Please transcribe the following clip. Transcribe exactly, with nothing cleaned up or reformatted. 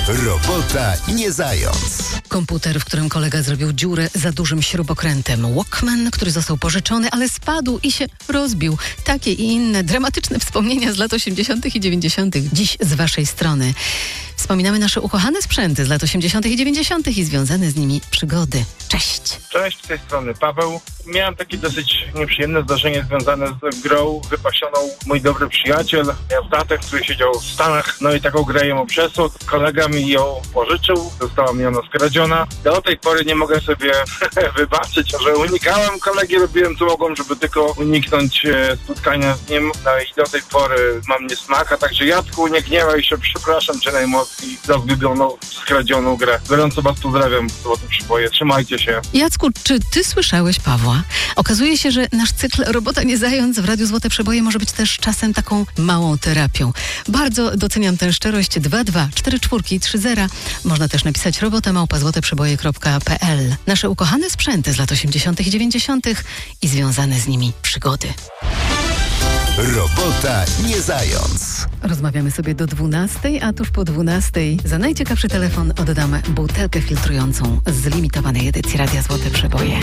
Robota nie zając. Komputer, w którym kolega zrobił dziurę za dużym śrubokrętem. Walkman, który został pożyczony, ale spadł i się rozbił. Takie i inne dramatyczne wspomnienia z lat osiemdziesiątych i dziewięćdziesiątych. Dziś z waszej strony. Wspominamy nasze ukochane sprzęty z lat osiemdziesiątych i dziewięćdziesiątych i związane z nimi przygody. Cześć! Cześć, z tej strony Paweł. Miałem takie dosyć nieprzyjemne zdarzenie związane z grą wypasioną. Mój dobry przyjaciel miał tatę, który siedział w Stanach, no i taką grę jemu przesłał. Kolega mi ją pożyczył, została mi ona skradziona. Do tej pory nie mogę sobie wybaczyć, że unikałem kolegi, robiłem co mogłem, żeby tylko uniknąć spotkania z nim. No i do tej pory mam niesmaka, także Jacku, nie gniewaj się, przepraszam cię najmocniej za zgubioną, skradzioną grę. Gorąco was pozdrawiam, Złote Przyboje, trzymajcie się. Jacku, czy ty słyszałeś Pawła? Okazuje się, że nasz cykl Robota nie zając w Radiu Złote Przeboje może być też czasem taką małą terapią. Bardzo doceniam tę szczerość. dwa dwa cztery cztery trzy zero. Można też napisać robota małpa złoteprzeboje kropka p l. Nasze ukochane sprzęty z lat osiemdziesiątych i dziewięćdziesiątych i związane z nimi przygody. Robota nie zając. Rozmawiamy sobie do dwunastej, a tuż po dwunastej za najciekawszy telefon oddam butelkę filtrującą z limitowanej edycji Radia Złote Przeboje.